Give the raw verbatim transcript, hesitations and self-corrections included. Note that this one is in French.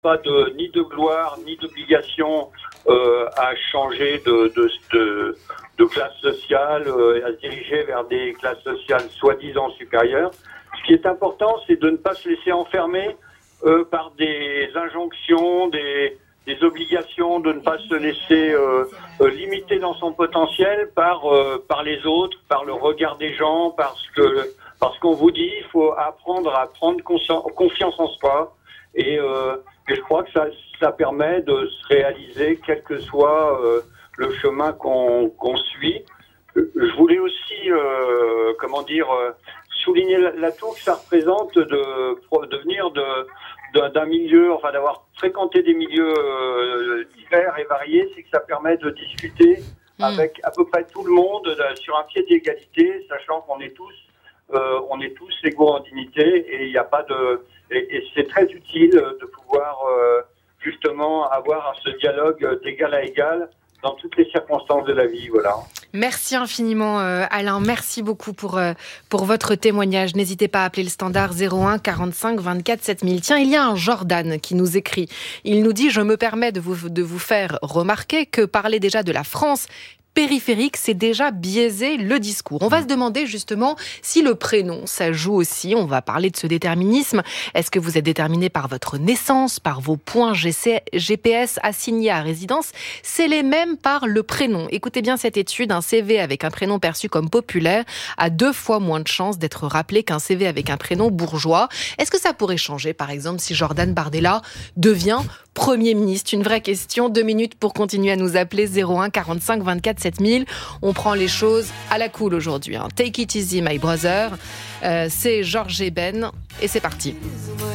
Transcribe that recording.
pas de, ni de gloire, ni d'obligation euh, à changer de, de, de, de classe sociale, euh, à se diriger vers des classes sociales soi-disant supérieures. Ce qui est important, c'est de ne pas se laisser enfermer euh, par des injonctions, des, des obligations, de ne pas se laisser euh, euh, limiter dans son potentiel par, euh, par les autres, par le regard des gens, parce que parce qu'on vous dit, il faut apprendre à prendre consci- confiance en soi. Et, euh, et je crois que ça, ça permet de se réaliser, quel que soit euh, le chemin qu'on, qu'on suit. Je voulais aussi, euh, comment dire, euh, souligner l'atout que ça représente de, de venir de, de, d'un milieu, enfin d'avoir fréquenté des milieux euh, divers et variés, c'est que ça permet de discuter mmh. avec à peu près tout le monde de, sur un pied d'égalité, sachant qu'on est tous, euh, on est tous égaux en dignité et il n'y a pas de, et, et c'est très utile de pouvoir euh, justement avoir ce dialogue d'égal à égal dans toutes les circonstances de la vie, voilà. Merci infiniment euh, Alain, merci beaucoup pour, euh, pour votre témoignage. N'hésitez pas à appeler le standard zéro un quarante-cinq vingt-quatre sept mille. Tiens, il y a un Jordan qui nous écrit. Il nous dit « Je me permets de vous, de vous faire remarquer que parler déjà de la France périphérique, c'est déjà biaiser le discours. » On va se demander justement si le prénom, ça joue aussi. On va parler de ce déterminisme. Est-ce que vous êtes déterminé par votre naissance, par vos points G P S assignés à résidence? C'est les mêmes par le prénom. Écoutez bien cette étude. Un C V avec un prénom perçu comme populaire a deux fois moins de chances d'être rappelé qu'un C V avec un prénom bourgeois. Est-ce que ça pourrait changer, par exemple, si Jordan Bardella devient Premier ministre? Une vraie question. Deux minutes pour continuer à nous appeler zéro un quarante-cinq vingt-quatre sept mille. On prend les choses à la cool aujourd'hui. Hein. Take it easy, my brother. Euh, c'est Georges Eben et c'est parti.